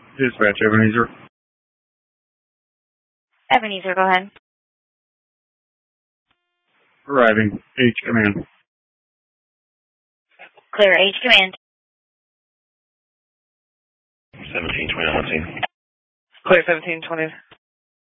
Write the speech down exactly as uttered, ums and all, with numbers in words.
Dispatch, Ebenezer. Ebenezer, go ahead. Arriving. H command. Clear, H command. seventeen twenty on scene. Clear seventeen twenty.